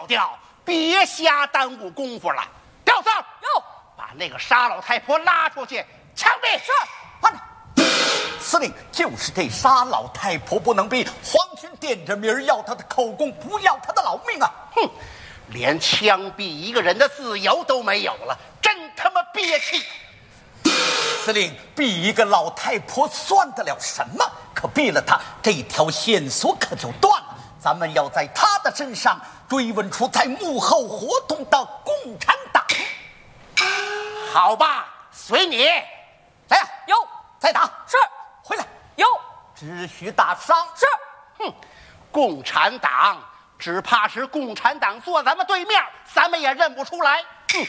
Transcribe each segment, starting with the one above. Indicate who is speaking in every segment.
Speaker 1: 调调，别瞎耽误功夫了。调子，
Speaker 2: 哟，
Speaker 1: 把那个沙老太婆拉出去枪毙。
Speaker 2: 是，
Speaker 3: 慢着，司令，就是这沙老太婆不能毙，皇军点着名要她的口供，不要她的老命啊！
Speaker 1: 哼，连枪毙一个人的自由都没有了，真他妈憋气！
Speaker 3: 司令，毙一个老太婆算得了什么？可毙了她，这条线索可就断了。咱们要在她的身上追问出在幕后活动的共产党。
Speaker 1: 好吧，随你。
Speaker 3: 来呀，
Speaker 2: 有，
Speaker 3: 再打，
Speaker 2: 是，
Speaker 3: 回来，
Speaker 2: 有，
Speaker 3: 只许打伤。
Speaker 2: 是，
Speaker 1: 哼，共产党只怕是共产党坐咱们对面，咱们也认不出来。哼。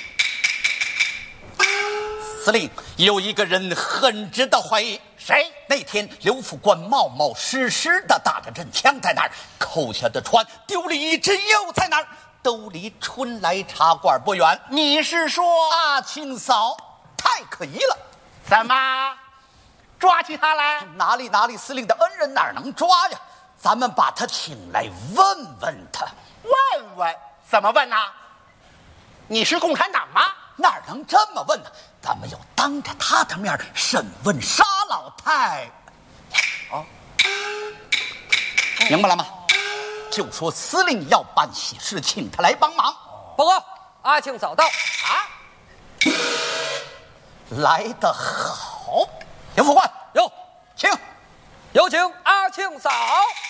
Speaker 3: 司令，有一个人很值得怀疑。
Speaker 1: 谁？
Speaker 3: 那天刘副官冒冒失失的打着阵枪在那儿，扣下的船丢了一只又在哪儿？都离春来茶馆不远。
Speaker 1: 你是说
Speaker 3: 阿庆嫂太可疑了？
Speaker 1: 怎么抓起他来？
Speaker 3: 哪里，司令的恩人哪能抓呀？咱们把他请来问问他。
Speaker 1: 问问？怎么问呢？你是共产党吗？
Speaker 3: 哪能这么问呢？咱们要当着他的面审问沙老太。哦，明白了吗？就说司令要办喜事，请他来帮忙。
Speaker 2: 报告，阿庆早到。
Speaker 1: 啊，
Speaker 3: 来得好，刘副官，
Speaker 2: 有
Speaker 3: 请。
Speaker 2: 有请阿庆嫂。